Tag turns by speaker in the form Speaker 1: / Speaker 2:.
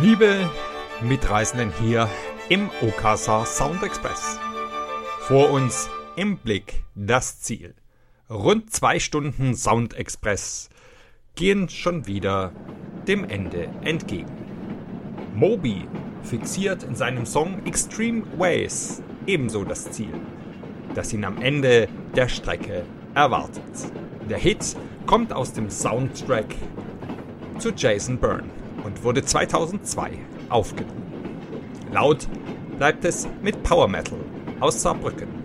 Speaker 1: Liebe Mitreisenden hier im Okasa Sound Express. Vor uns im Blick das Ziel. Rund 2 Stunden Sound Express gehen schon wieder dem Ende entgegen. Moby fixiert in seinem Song Extreme Ways ebenso das Ziel, das ihn am Ende der Strecke erwartet. Der Hit kommt aus dem Soundtrack zu Jason Bourne und wurde 2002 aufgenommen. Laut bleibt es mit Power Metal aus Saarbrücken.